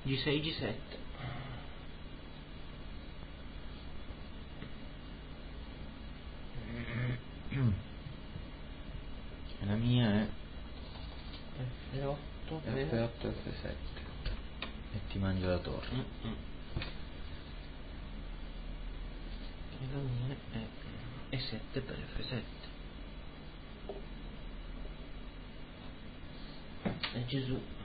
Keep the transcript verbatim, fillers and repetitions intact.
G sei, G sette. E la mia è F otto, F otto, F sette. e ti mangio la torre. Mm-mm. E la mia è E sette per F sette. E Gesù.